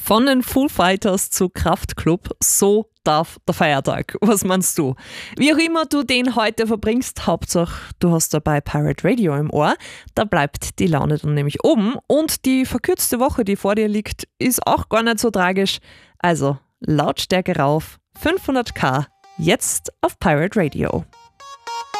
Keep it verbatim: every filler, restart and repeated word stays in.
Von den Foo Fighters zu Kraftklub, so darf der Feiertag. Was meinst du? Wie auch immer du den heute verbringst, Hauptsache du hast dabei Pirate Radio im Ohr. Da bleibt die Laune dann nämlich oben und die verkürzte Woche, die vor dir liegt, ist auch gar nicht so tragisch. Also Lautstärke rauf, fünfhundert Kilometer, jetzt auf Pirate Radio.